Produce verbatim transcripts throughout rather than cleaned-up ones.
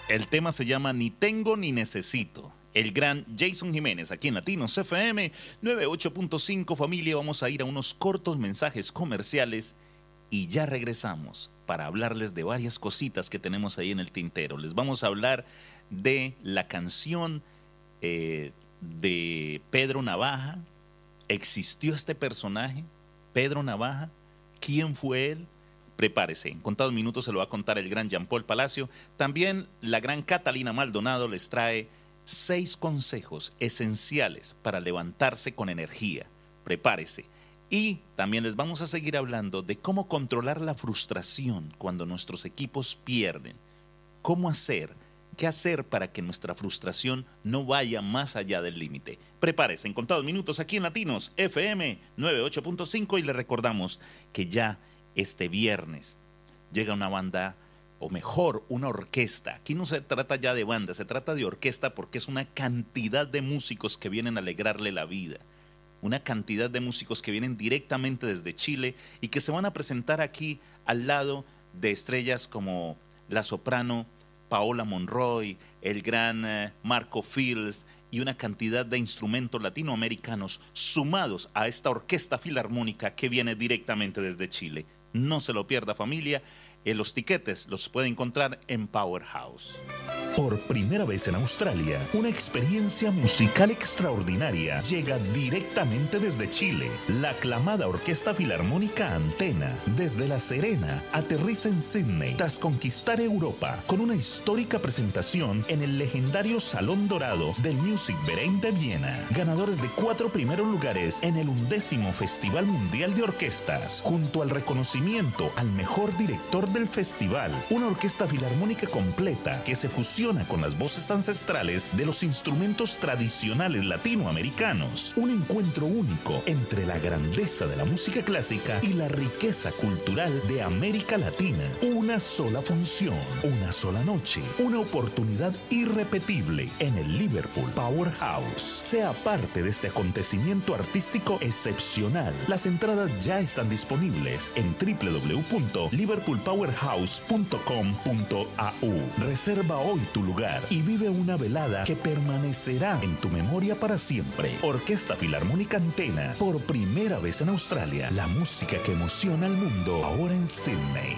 El tema se llama Ni tengo ni necesito. El gran Jason Jiménez, aquí en Latinos F M noventa y ocho punto cinco. Familia, vamos a ir a unos cortos mensajes comerciales y ya regresamos para hablarles de varias cositas que tenemos ahí en el tintero. Les vamos a hablar de la canción eh, de Pedro Navaja. ¿Existió este personaje, Pedro Navaja? ¿Quién fue él? Prepárese, en contados minutos se lo va a contar el gran Jean Paul Palacio. También la gran Catalina Maldonado les trae seis consejos esenciales para levantarse con energía. Prepárese. Y también les vamos a seguir hablando de cómo controlar la frustración cuando nuestros equipos pierden. ¿Cómo hacer? ¿Qué hacer para que nuestra frustración no vaya más allá del límite? Prepárese, en contados minutos aquí en Latinos F M noventa y ocho punto cinco, y le recordamos que ya este viernes llega una banda, o mejor, una orquesta. Aquí no se trata ya de banda, se trata de orquesta, porque es una cantidad de músicos que vienen a alegrarle la vida. Una cantidad de músicos que vienen directamente desde Chile y que se van a presentar aquí al lado de estrellas como la soprano Paola Monroy, el gran eh, Marco Fields y una cantidad de instrumentos latinoamericanos sumados a esta orquesta filarmónica que viene directamente desde Chile. No se lo pierda, familia. Eh, los tiquetes los puede encontrar en Powerhouse. Por primera vez en Australia, una experiencia musical extraordinaria llega directamente desde Chile. La aclamada Orquesta Filarmónica Antena, desde La Serena, aterriza en Sydney tras conquistar Europa con una histórica presentación en el legendario Salón Dorado del Music Verein de Viena. Ganadores de cuatro primeros lugares en el undécimo Festival Mundial de Orquestas, junto al reconocimiento al mejor director del festival. Una orquesta filarmónica completa que se fusiona con las voces ancestrales de los instrumentos tradicionales latinoamericanos. Un encuentro único entre la grandeza de la música clásica y la riqueza cultural de América Latina. Una sola función, una sola noche, una oportunidad irrepetible en el Liverpool Powerhouse. Sea parte de este acontecimiento artístico excepcional. Las entradas ya están disponibles en doble u doble u doble u punto liverpool powerhouse punto com punto a u. Reserva hoy tu lugar y vive una velada que permanecerá en tu memoria para siempre. Orquesta Filarmónica Antena, por primera vez en Australia. La música que emociona al mundo, ahora en Sydney.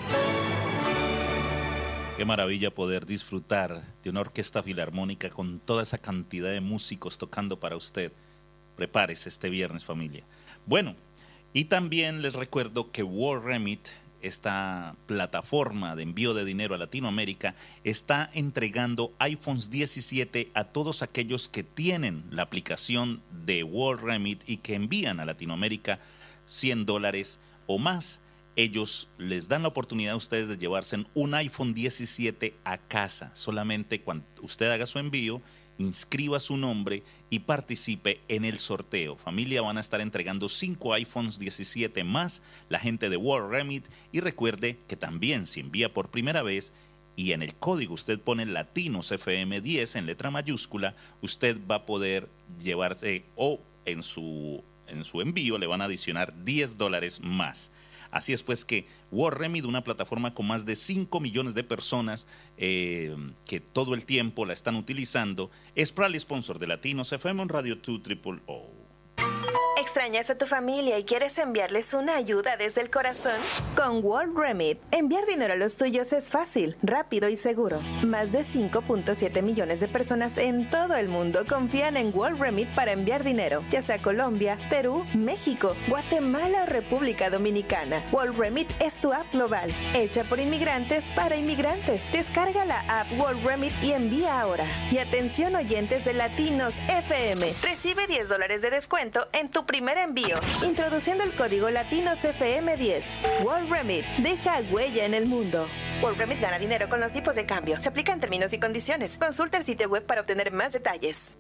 Qué maravilla poder disfrutar de una orquesta filarmónica con toda esa cantidad de músicos tocando para usted. Prepárese este viernes, familia. Bueno, y también les recuerdo que World Remit, esta plataforma de envío de dinero a Latinoamérica, está entregando iPhones diecisiete a todos aquellos que tienen la aplicación de World Remit y que envían a Latinoamérica cien dólares o más. Ellos les dan la oportunidad a ustedes de llevarse un iPhone diecisiete a casa. Solamente cuando usted haga su envío, inscriba su nombre y participe en el sorteo. Familia, van a estar entregando cinco iPhones diecisiete más la gente de World Remit. Y recuerde que también, si envía por primera vez y en el código usted pone Latinos F M diez en letra mayúscula, usted va a poder llevarse, o en su, en su envío le van a adicionar diez dólares más. Así es pues que World Remit, una plataforma con más de cinco millones de personas eh, que todo el tiempo la están utilizando, es proudly sponsor de Latinos F M en Radio dos triple O. ¿Extrañas a tu familia y quieres enviarles una ayuda desde el corazón? Con World Remit, enviar dinero a los tuyos es fácil, rápido y seguro. Más de cinco punto siete millones de personas en todo el mundo confían en World Remit para enviar dinero, ya sea a Colombia, Perú, México, Guatemala o República Dominicana. World Remit es tu app global, hecha por inmigrantes para inmigrantes. Descarga la app World Remit y envía ahora. Y atención, oyentes de Latinos F M, recibe diez dólares de descuento en tu primer envío, introduciendo el código Latinos F M diez. World Remit, deja huella en el mundo. World Remit gana dinero con los tipos de cambio. Se aplican términos y condiciones. Consulta el sitio web para obtener más detalles.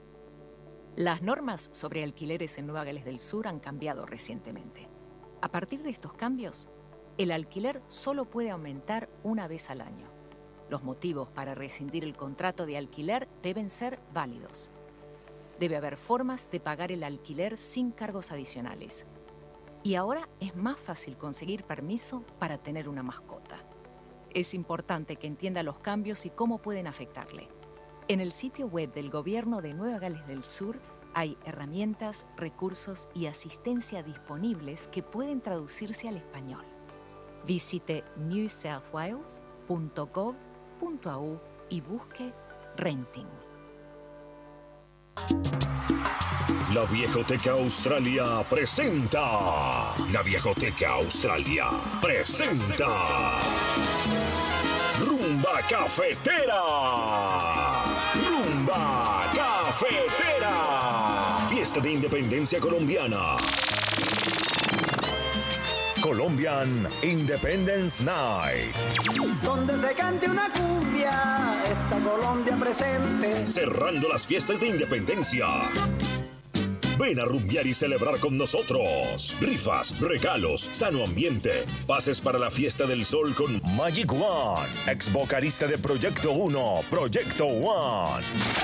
Las normas sobre alquileres en Nueva Gales del Sur han cambiado recientemente. A partir de estos cambios, el alquiler solo puede aumentar una vez al año. Los motivos para rescindir el contrato de alquiler deben ser válidos. Debe haber formas de pagar el alquiler sin cargos adicionales. Y ahora es más fácil conseguir permiso para tener una mascota. Es importante que entienda los cambios y cómo pueden afectarle. En el sitio web del Gobierno de Nueva Gales del Sur hay herramientas, recursos y asistencia disponibles que pueden traducirse al español. Visite new south wales punto gov punto a u y busque Renting. La Viejoteca Australia presenta. La Viejoteca Australia presenta. Rumba Cafetera. Rumba Cafetera. Fiesta de Independencia Colombiana. Colombian Independence Night. Donde se cante una cumbia, esta Colombia presente. Cerrando las fiestas de independencia. Ven a rumbear y celebrar con nosotros. Rifas, regalos, sano ambiente. Pases para la Fiesta del Sol con Magic One, ex vocalista de Proyecto uno, Proyecto One.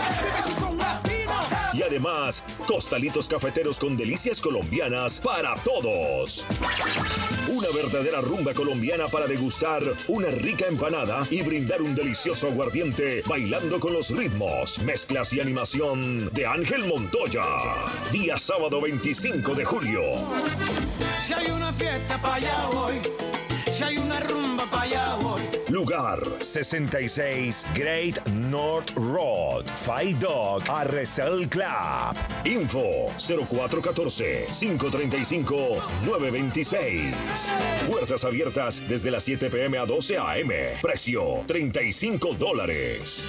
Y además, costalitos cafeteros con delicias colombianas para todos. Una verdadera rumba colombiana para degustar una rica empanada y brindar un delicioso aguardiente bailando con los ritmos, mezclas y animación de Ángel Montoya. Día sábado veinticinco de julio. Si hay una fiesta para allá voy, si hay una rumba para allá voy. Lugar sesenta y seis Great North Road, Five Dog, Arrecife Club. Info cero cuatro uno cuatro, cinco tres cinco, nueve dos seis. Puertas abiertas desde las siete p m a doce a m Precio treinta y cinco dólares.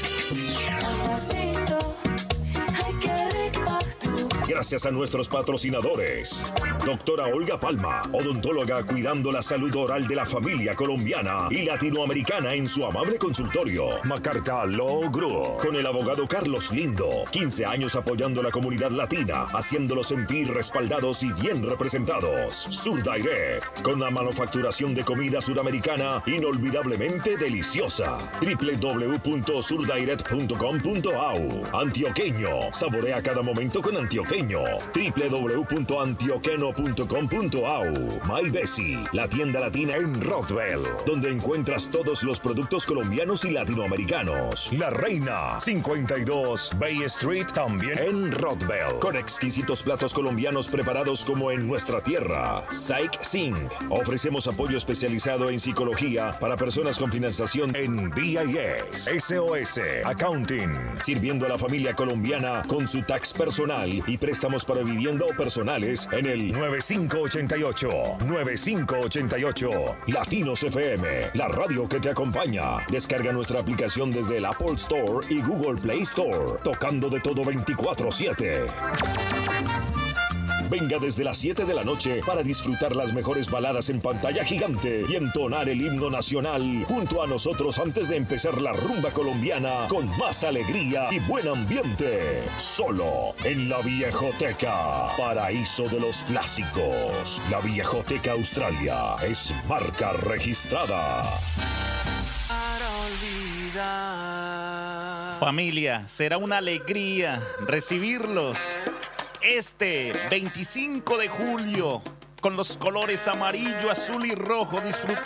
Gracias a nuestros patrocinadores. Doctora Olga Palma, odontóloga cuidando la salud oral de la familia colombiana y latinoamericana en su amable consultorio. Macarta Law Group, con el abogado Carlos Lindo. quince años apoyando la comunidad latina, haciéndolos sentir respaldados y bien representados. Sur Direct, con la manufacturación de comida suramericana inolvidablemente deliciosa. doble u doble u doble u punto sur direct punto com punto a u. Antioqueño, saborea cada momento con Antioqueño. doble u doble u doble u punto antioqueno punto com punto a u. My Bessie, la tienda latina en Rockville, donde encuentras todos los productos colombianos y latinoamericanos. La Reina, cincuenta y dos Bay Street, también en Rockville, con exquisitos platos colombianos preparados como en nuestra tierra. Psych Sing, ofrecemos apoyo especializado en psicología para personas con financiación en D I S. S O S Accounting, sirviendo a la familia colombiana con su tax personal y préstamos para vivienda o personales en el nueve cinco ocho ocho, nueve cinco ocho ocho. Latinos F M, la radio que te acompaña. Descarga nuestra aplicación desde el Apple Store y Google Play Store, tocando de todo veinticuatro siete. Venga desde las siete de la noche para disfrutar las mejores baladas en pantalla gigante y entonar el himno nacional junto a nosotros antes de empezar la rumba colombiana con más alegría y buen ambiente. Solo en la Viejoteca, paraíso de los clásicos. La Viejoteca Australia es marca registrada. Para olvidar. Familia, será una alegría recibirlos este veinticinco de julio con los colores amarillo, azul y rojo. Disfrutando